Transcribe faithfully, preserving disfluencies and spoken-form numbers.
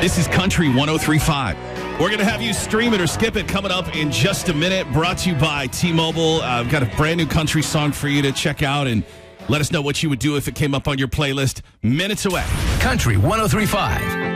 This is Country one oh three point five. We're going to have you stream it or skip it coming up in just a minute. Brought to you by T-Mobile. Uh, I've got a brand new country song for you to check out and let us know what you would do if it came up on your playlist minutes away. Country one oh three point five.